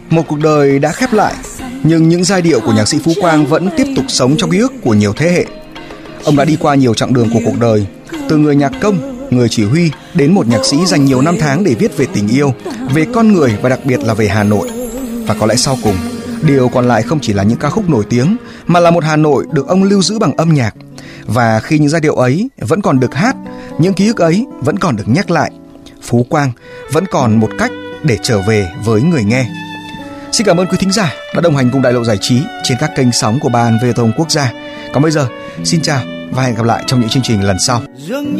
Một cuộc đời đã khép lại, nhưng những giai điệu của nhạc sĩ Phú Quang vẫn tiếp tục sống trong ký ức của nhiều thế hệ. Ông đã đi qua nhiều chặng đường của cuộc đời, từ người nhạc công, người chỉ huy đến một nhạc sĩ dành nhiều năm tháng để viết về tình yêu, về con người và đặc biệt là về Hà Nội. Và có lẽ sau cùng, điều còn lại không chỉ là những ca khúc nổi tiếng, mà là một Hà Nội được ông lưu giữ bằng âm nhạc. Và khi những giai điệu ấy vẫn còn được hát, những ký ức ấy vẫn còn được nhắc lại, Phú Quang vẫn còn một cách để trở về với người nghe. Xin cảm ơn quý thính giả đã đồng hành cùng Đại Lộ Giải Trí trên các kênh sóng của Ban Viễn thông Quốc gia. Còn bây giờ, xin chào và hẹn gặp lại trong những chương trình lần sau.